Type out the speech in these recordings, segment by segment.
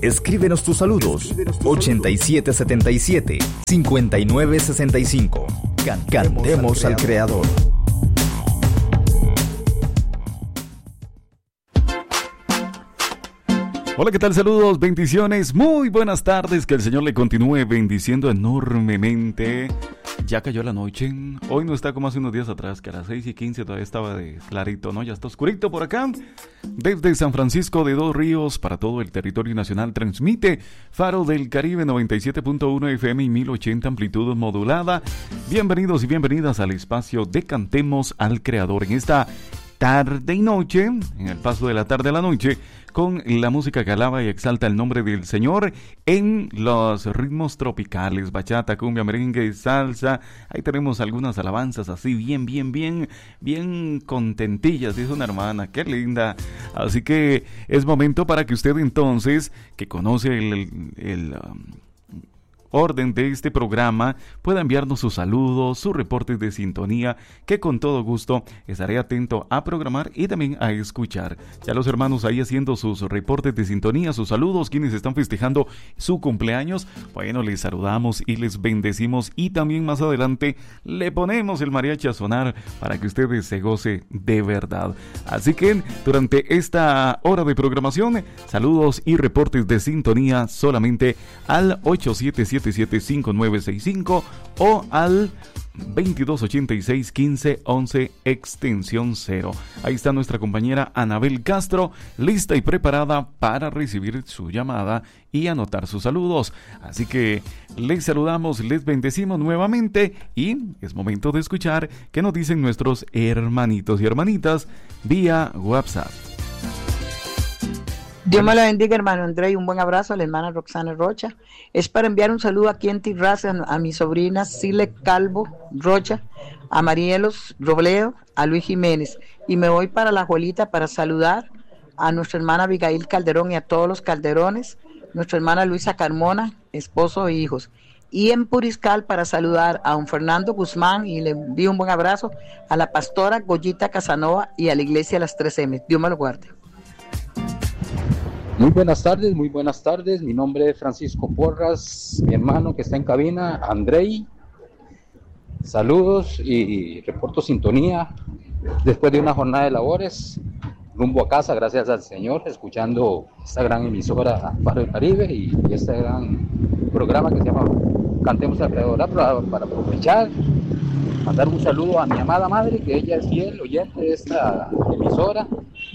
Escríbenos tus saludos 8777-5965. Cantemos al Creador. Hola, ¿qué tal? Saludos, bendiciones, muy buenas tardes, que el Señor le continúe bendiciendo enormemente. Ya cayó la noche, hoy no está como hace unos días atrás, que a las 6:15 todavía estaba de clarito, ¿no? Ya está oscurito por acá. Desde San Francisco de Dos Ríos para todo el territorio nacional transmite Faro del Caribe 97.1 FM y 1080 amplitud modulada. Bienvenidos y bienvenidas al espacio de Cantemos al Creador en esta tarde y noche, en el paso de la tarde a la noche, con la música que alaba y exalta el nombre del Señor en los ritmos tropicales, bachata, cumbia, merengue, salsa. Ahí tenemos algunas alabanzas así bien contentillas, dice una hermana, qué linda. Así que es momento para que usted entonces, que conoce el orden de este programa, pueda enviarnos sus saludos, sus reportes de sintonía, que con todo gusto estaré atento a programar y también a escuchar. Ya los hermanos ahí haciendo sus reportes de sintonía, sus saludos, quienes están festejando su cumpleaños, bueno, les saludamos y les bendecimos, y también más adelante le ponemos el mariachi a sonar para que ustedes se goce de verdad. Así que durante esta hora de programación, saludos y reportes de sintonía solamente al 8777-5965 o al 2286-1511 extensión 0. Ahí está nuestra compañera Anabel Castro, lista y preparada para recibir su llamada y anotar sus saludos. Así que les saludamos, les bendecimos nuevamente y es momento de escuchar qué nos dicen nuestros hermanitos y hermanitas vía WhatsApp. Dios me la bendiga, hermano André, y un buen abrazo a la hermana Roxana Rocha. Es para enviar un saludo aquí en Tirraza a mi sobrina Sile Calvo Rocha, a Marielos Robledo, a Luis Jiménez. Y me voy para La Juelita para saludar a nuestra hermana Abigail Calderón y a todos los Calderones, nuestra hermana Luisa Carmona, esposo e hijos. Y en Puriscal para saludar a don Fernando Guzmán y le envío un buen abrazo a la pastora Goyita Casanova y a la iglesia Las 3M. Dios me lo guarde. Muy buenas tardes, mi nombre es Francisco Porras, mi hermano que está en cabina, Andrei, saludos y reporto sintonía después de una jornada de labores, rumbo a casa, gracias al Señor, escuchando esta gran emisora Faro del Caribe y este gran programa que se llama Cantemos al Creador, para aprovechar, mandar un saludo a mi amada madre, que ella es fiel oyente de esta emisora,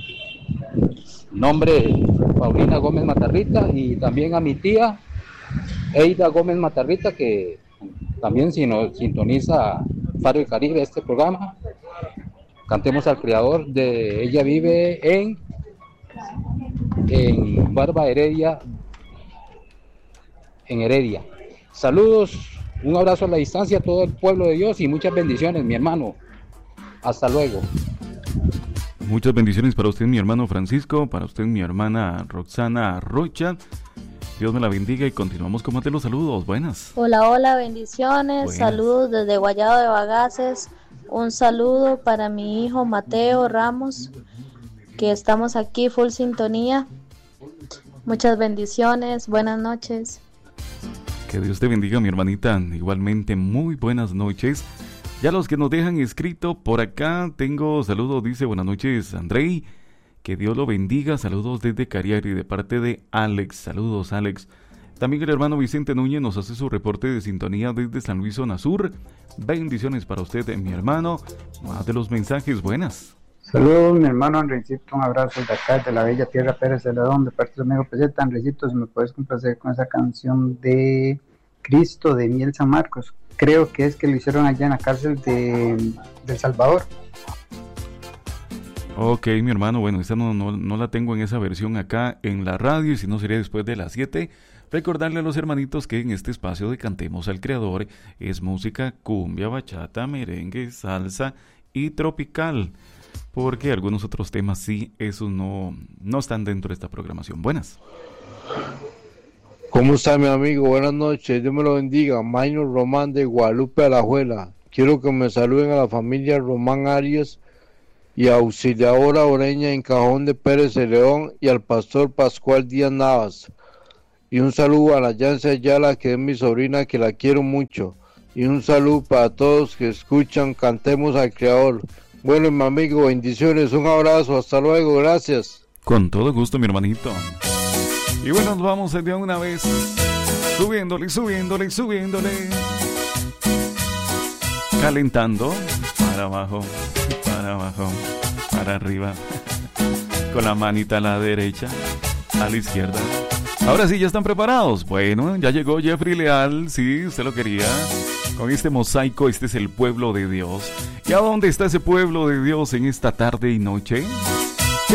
nombre Paulina Gómez Matarrita, y también a mi tía Eida Gómez Matarrita, que también sintoniza Faro del Caribe, este programa. Cantemos al Creador, ella vive en Barba Heredia, en Heredia. Saludos, un abrazo a la distancia a todo el pueblo de Dios y muchas bendiciones, mi hermano. Hasta luego. Muchas bendiciones para usted, mi hermano Francisco, para usted, mi hermana Roxana Rocha. Dios me la bendiga y continuamos con más de los saludos. Buenas. Hola, bendiciones. Buenas. Saludos desde Guayado de Bagaces. Un saludo para mi hijo Mateo Ramos, que estamos aquí full sintonía. Muchas bendiciones. Buenas noches. Que Dios te bendiga, mi hermanita. Igualmente, muy buenas noches. Ya los que nos dejan escrito por acá, tengo saludos, dice buenas noches Andrei, que Dios lo bendiga, saludos desde Cariari de parte de Alex, saludos Alex. También el hermano Vicente Núñez nos hace su reporte de sintonía desde San Luis Zona Sur, bendiciones para usted mi hermano, más de los mensajes, buenas. Saludos mi hermano Andreicito, un abrazo de acá de la bella tierra Pérez de León, de parte de amigo Peseta. Andreicito, si me puedes complacer con esa canción de Cristo de Miel San Marcos. Creo que es que lo hicieron allá en la cárcel de El Salvador. Ok, mi hermano, bueno, esta no la tengo en esa versión acá en la radio, y si no sería después de las 7. Recordarle a los hermanitos que en este espacio de Cantemos al Creador es música cumbia, bachata, merengue, salsa y tropical, porque algunos otros temas sí, esos no están dentro de esta programación. Buenas. ¿Cómo está mi amigo? Buenas noches, Dios me lo bendiga. Maynor Román de Guadalupe Alajuela. Quiero que me saluden a la familia Román Arias y a Auxiliadora Oreña en Cajón de Pérez de León y al pastor Pascual Díaz Navas. Y un saludo a la Yancy Ayala, que es mi sobrina, que la quiero mucho. Y un saludo para todos que escuchan Cantemos al Creador. Bueno, mi amigo, bendiciones, un abrazo, hasta luego, gracias. Con todo gusto, mi hermanito. Y bueno, nos vamos de una vez, subiéndole, calentando, para abajo, para arriba, con la manita a la derecha, a la izquierda. Ahora sí, ¿ya están preparados? Bueno, ya llegó Jeffrey Leal, sí, usted lo quería. Con este mosaico, este es el pueblo de Dios. ¿Y a dónde está ese pueblo de Dios en esta tarde y noche?